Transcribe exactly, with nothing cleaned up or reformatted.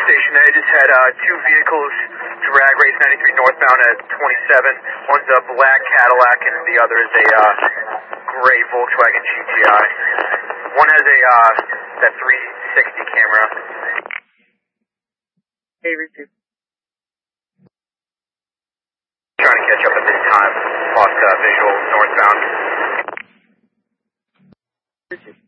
station. I just had uh, two vehicles drag race ninety-three northbound at twenty-seven. One's a black Cadillac and the other is a uh, gray Volkswagen G T I. One has a uh, that three sixty camera. Hey, Richard. Trying to catch up at this time. Lost uh, visual northbound. Richard.